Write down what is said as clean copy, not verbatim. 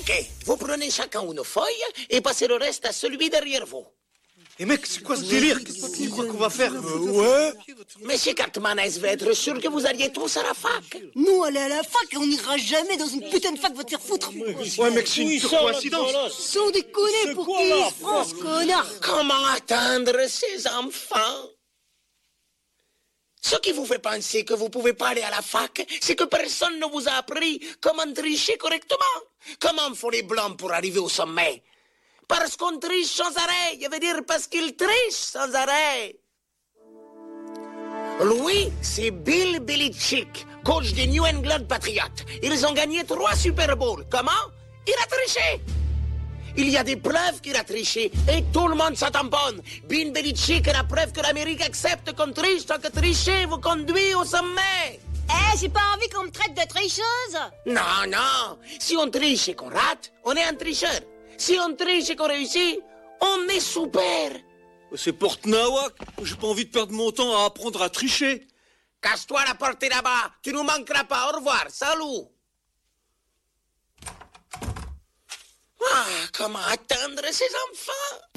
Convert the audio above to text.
Ok, vous prenez chacun une feuille et passez le reste à celui derrière vous. Et mec, c'est quoi ce délire? Tu crois qu'on va faire? Ouais. Monsieur Cartman, est-ce être sûr que vous alliez tous à la fac? Nous, aller à la fac, on n'ira jamais dans une putain de fac, va te faire foutre. Ouais, mec, c'est une pure coïncidence. Sans déconner, pour qui il se prend, ce connard? Comment atteindre ces enfants? Ce qui vous fait penser que vous pouvez pas aller à la fac, c'est que personne ne vous a appris comment tricher correctement. Comment font les blancs pour arriver au sommet? Parce qu'on triche sans arrêt, je veux dire parce qu'ils trichent sans arrêt. Lui, c'est Bill Belichick, coach des New England Patriots. Ils ont gagné 3 Super Bowls. Comment? Il a triché. Il y a des preuves qu'il a triché et tout le monde s'en tamponne. Bill Belichick est la preuve que l'Amérique accepte qu'on triche tant que tricher vous conduit au sommet. J'ai pas envie qu'on me traite de tricheuse. Non, non. Si on triche et qu'on rate, on est un tricheur. Si on triche et qu'on réussit, on est super. C'est Porte-Nawak. J'ai pas envie de perdre mon temps à apprendre à tricher. Casse-toi, la porte est là-bas. Tu nous manqueras pas. Au revoir. Salut. Ah, comment atteindre ces enfants?